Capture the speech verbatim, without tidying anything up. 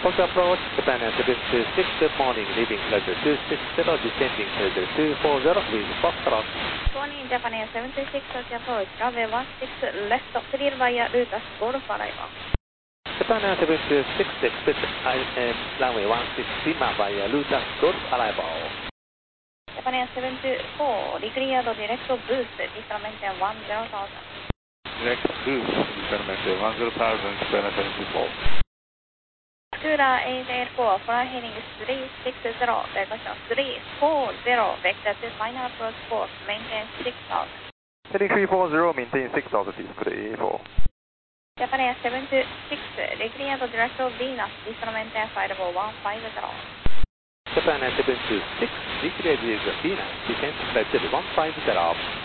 Post approach, Japan Air seven two six, good morning, leaving pleasure two six zero, descending pleasure two four zero, with Foxtrot. Good morning, Japan Air seven two six, Tokyo approach, runway one six left, clear via Lutas, Golf arrival. Japan Air seven two six, expect I M runway one six Lima via Lutas, Golf arrival. Japan Air seven two four, declared direct boost, descent maintain one zero thousand. Direct boost, descent maintain one zero thousand, Japan Air seven two four. Scooter eight eight four, fly heading three six zero, direction three four zero, vector to final approach course, maintain six thousand. Heading three four zero, maintain six altitude, Scooter eight eight four. Japan Air seven two six, declared direct Venus, descent maintain five one five zero. Japan Air seven two six, declared Venus, descent flight one five zero.